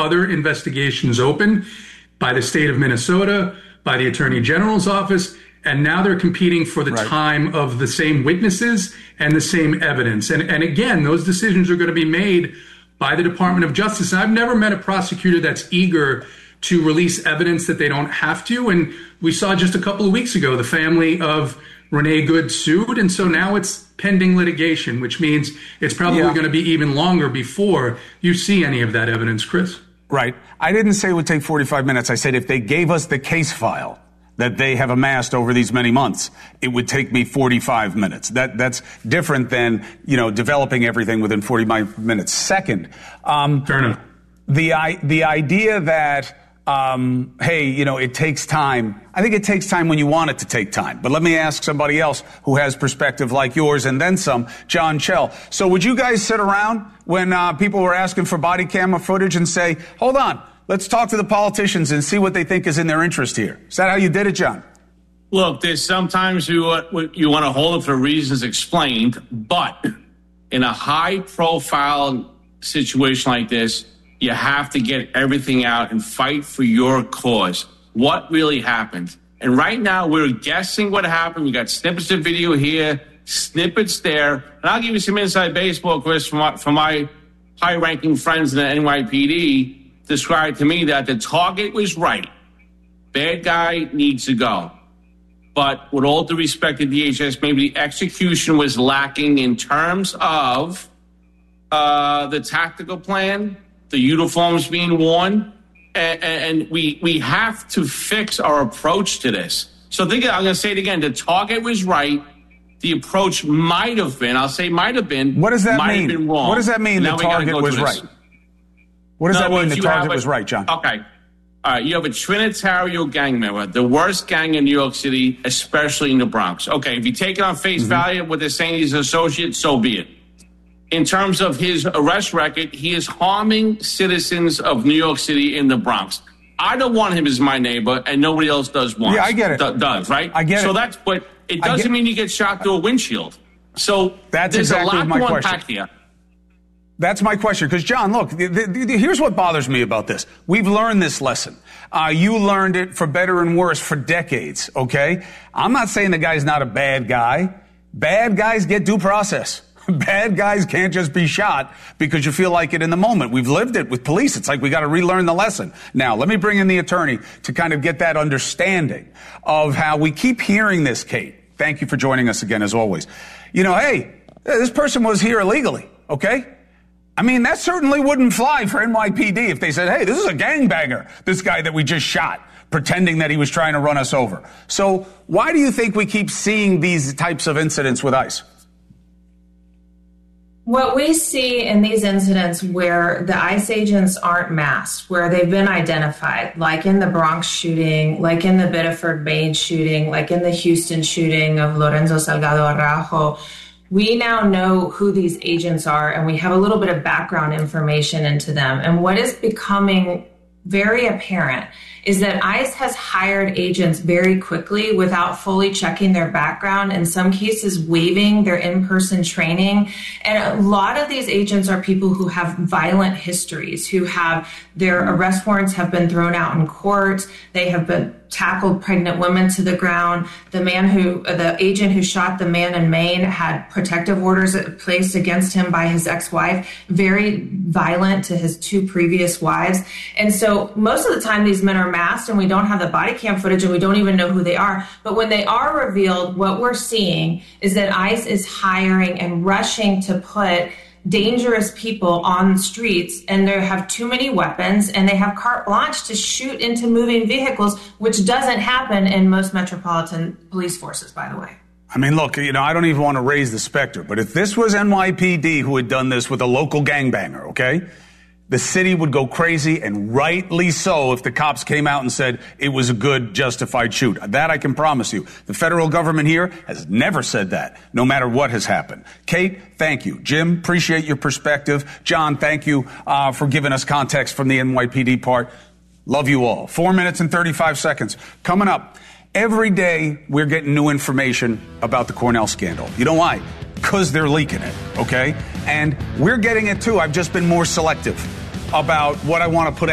other investigations open by the state of Minnesota, by the Attorney General's office, and now they're competing for the time of the same witnesses and the same evidence. And again, those decisions are going to be made by the Department of Justice. And I've never met a prosecutor that's eager to release evidence that they don't have to. And we saw just a couple of weeks ago, the family of Renee Good sued. And so now it's pending litigation, which means it's probably going to be even longer before you see any of that evidence, Chris. Right. I didn't say it would take 45 minutes. I said if they gave us the case file that they have amassed over these many months, it would take me 45 minutes. That's different than, developing everything within 45 minutes. Second, fair enough. The idea that, it takes time. I think it takes time when you want it to take time. But let me ask somebody else who has perspective like yours and then some, John Chell. So would you guys sit around when people were asking for body camera footage and say, hold on, let's talk to the politicians and see what they think is in their interest here? Is that how you did it, John? Look, there's sometimes you want to hold it for reasons explained, but in a high-profile situation like this, you have to get everything out and fight for your cause. What really happened? And right now, we're guessing what happened. We got snippets of video here, snippets there. And I'll give you some inside baseball, Chris, from my high-ranking friends in the NYPD, described to me that the target was right. Bad guy needs to go. But with all due respect to DHS, maybe the execution was lacking in terms of the tactical plan, the uniforms being worn, and we have to fix our approach to this. So I'm going to say it again. The target was right. The approach might have been, I'll say might have been, what does that might mean? have been wrong. What does that mean the target was right? What does that mean the target was right, John? Okay. All right, you have a Trinitario gang member, the worst gang in New York City, especially in the Bronx. Okay, if you take it on face value, what they're saying he's an associate, so be it. In terms of his arrest record, he is harming citizens of New York City in the Bronx. I don't want him as my neighbor, and nobody else does want. Yeah, I get it. Does, right? I get it. So that's, but it doesn't mean you get shot through a windshield. So that's there's exactly a lot my to question. unpack here. That's my question. Because, John, look, here's what bothers me about this. We've learned this lesson. You learned it for better and worse for decades, okay? I'm not saying the guy's not a bad guy. Bad guys get due process. Bad guys can't just be shot because you feel like it in the moment. We've lived it with police. It's like we got to relearn the lesson. Now, let me bring in the attorney to kind of get that understanding of how we keep hearing this, Kate. Thank you for joining us again, as always. Hey, this person was here illegally, okay? I mean, that certainly wouldn't fly for NYPD if they said, hey, this is a gangbanger, this guy that we just shot, pretending that he was trying to run us over. So why do you think we keep seeing these types of incidents with ICE? What we see in these incidents where the ICE agents aren't masked, where they've been identified, like in the Bronx shooting, like in the Biddeford, Maine shooting, like in the Houston shooting of Lorenzo Salgado Araujo, we now know who these agents are, and we have a little bit of background information into them. And what is becoming very apparent is that ICE has hired agents very quickly without fully checking their background, in some cases waiving their in-person training. And a lot of these agents are people who have violent histories, who have their arrest warrants have been thrown out in court. They have been tackled pregnant women to the ground. The agent who shot the man in Maine had protective orders placed against him by his ex-wife, very violent to his two previous wives. And so most of the time these men are masked and we don't have the body cam footage and we don't even know who they are. But when they are revealed, what we're seeing is that ICE is hiring and rushing to put dangerous people on the streets, and they have too many weapons, and they have carte blanche to shoot into moving vehicles, which doesn't happen in most metropolitan police forces, by the way. I mean, look, I don't even want to raise the specter, but if this was NYPD who had done this with a local gangbanger, okay, the city would go crazy, and rightly so if the cops came out and said it was a good, justified shoot. That I can promise you. The federal government here has never said that, no matter what has happened. Kate, thank you. Jim, appreciate your perspective. John, thank you for giving us context from the NYPD part. Love you all. 4 minutes and 35 seconds. Coming up, every day we're getting new information about the Cornell scandal. You know why? Because they're leaking it, okay? And we're getting it too. I've just been more selective about what I want to put out.